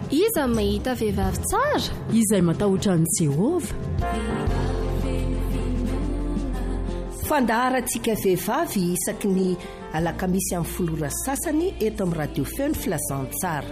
Iza mahita vehivavy tsara izay matahotra ny Jehova. Fandaharantsika vehivavy isaky ny alakamisy amin'ny folora sasany eto amin'ny radio feo ny filazantsara.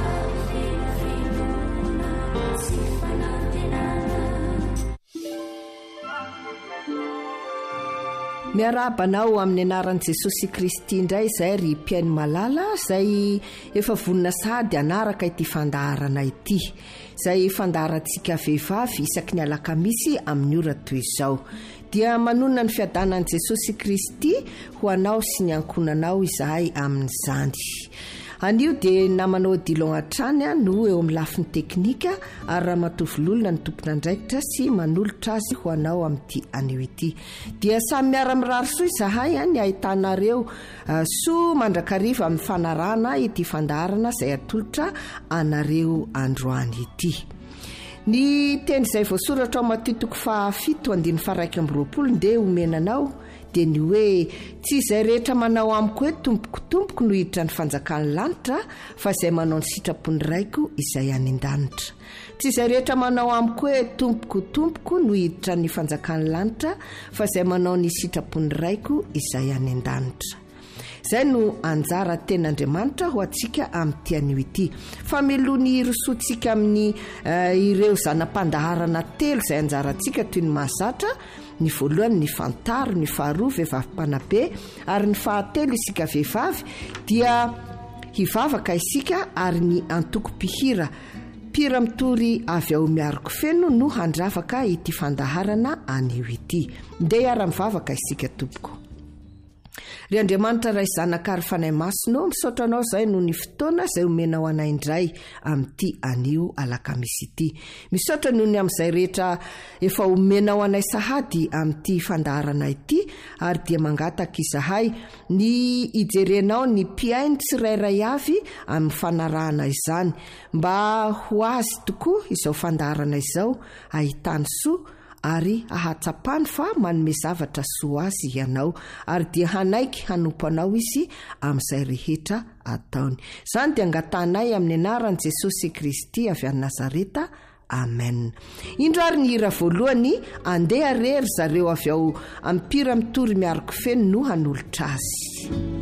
Miarabanao amin'ny anaran'i Jesosy Kristy indray izay ry mpiaino malala izay efa vonina sady anaraka ity fandaharana ity. Izay fandaharantsika vehivavy isaky ny alakamisy amin'ny ora toy izao. Dia manonona ny fiadanan'i Jesosy Kristy ho anao sy ny ankonanao izahay amin'izany. Anio dia namanao dilon hatrany no eo amin'ny lafiny teknika ary Ramatovololona ny tompona andraikitra sy manolotra azy ho anao amin'ity anio ity. Dia samy miara-mirary soa izahay ny ahitanareo soa mandrakariva amin'ny fanarahana ity fandaharana izay atolotra anareo androany ity. Ny teny izay voasoratra ao Matitoko 7:1-20 dia omenanao dia ny hoe tsy izay rehetra manao amiko hoe tompoko no hiditra ny fanjakan'ny lanitra fa izay manao ny sitrapony raiko izay any an-danitra. Tsy izay rehetra manao amiko hoe tompoko no hiditra ny fanjakan'ny lanitra fa izay manao ny sitrapony raiko izay any an-danitra. Izay no anjara ten'Andriamanitra ho antsika amin'ity anio ity. Fa milony rosoantsika amin'ny ireo zanam-pandaharana telo izay anjarantsika toy ny mahazatra. Ny voalohany ny fantaro, ny faharoa vehivavim-panabe ary ny fahatelo isika vehivavy dia hivavaka isika ary ny antoko-pihira pira mitory avy ao miaroko feno no handravaka ity fandaharana anio ity. Ndeha ara-mivavaka isika tompoko. Ry Andriamanitra ray zanaka ary fanahy masino misaotra anao izay no ny fotoana izay omenao anay indray amin'ity anio alakamisy ity. Misaotra noho ny amin'izay rehetra efa omenao anay sahady amin'ity fandaharana ity ary dia mangataka izahay ny ijerenao ny mpiaino tsirairay avy amin'ny fanarahana izany mba ho azy tokoa izao fandaharana izao ahitany soa ary ahatsapany fa manome zavatra soa azy ianao ary dia hanaiky hanompo anao izy amin'izay rehetra ataony. Izany dia angatanay amin'ny anaran'i Jesosy Kristy avy any Nazareta. Amen. Indro ary ny hira voalohany andeha rery zareo avy ao amin'ny pira mitory miaroko feno no hanolotra azy.